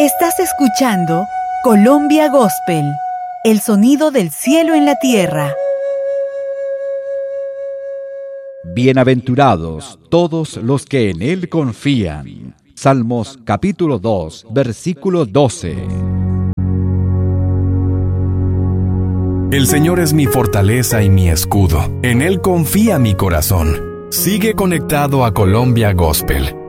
Estás escuchando Colombia Gospel, el sonido del cielo en la tierra. Bienaventurados todos los que en Él confían. Salmos capítulo 2, versículo 12. El Señor es mi fortaleza y mi escudo. En Él confía mi corazón. Sigue conectado a Colombia Gospel